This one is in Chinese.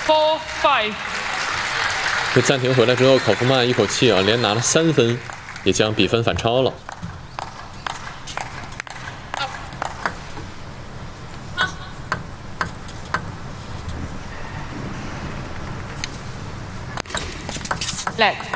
4-5。 这暂停回来之后，考夫曼一口气啊，连拿了3分，也将比分反超了。 Leg。